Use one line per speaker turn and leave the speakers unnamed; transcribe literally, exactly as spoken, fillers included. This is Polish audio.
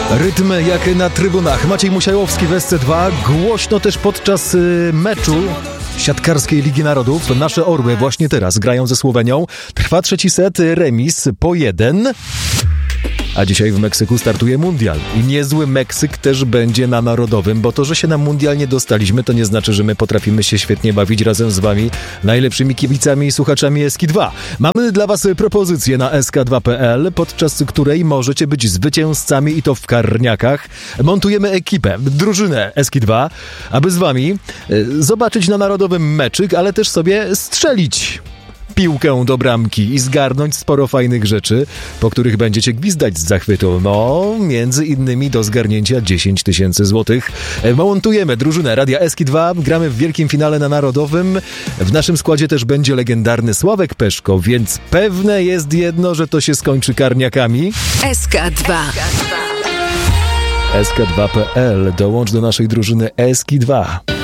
Rytm jak na trybunach. Maciej Musiałowski w S C dwa. Głośno też podczas y, meczu siatkarskiej Ligi Narodów. Nasze orły właśnie teraz grają ze Słowenią. Trwa trzeci set, remis po jeden. A dzisiaj w Meksyku startuje mundial. I niezły Meksyk też będzie na Narodowym, bo to, że się na mundial nie dostaliśmy, to nie znaczy, że my potrafimy się świetnie bawić razem z wami, najlepszymi kibicami i słuchaczami S K dwa. Mamy dla was propozycję na S K dwa kropka P L, podczas której możecie być zwycięzcami i to w karniakach. Montujemy ekipę, drużynę S K dwa, aby z wami y, zobaczyć na Narodowym meczyk, ale też sobie strzelić piłkę do bramki i zgarnąć sporo fajnych rzeczy, po których będziecie gwizdać z zachwytu. No, między innymi do zgarnięcia dziesięć tysięcy złotych. Montujemy drużynę Radia S K dwa, gramy w wielkim finale na Narodowym. W naszym składzie też będzie legendarny Sławek Peszko, więc pewne jest jedno, że to się skończy karniakami.
S K dwa.
S K dwa kropka P L. Dołącz do naszej drużyny S K dwa.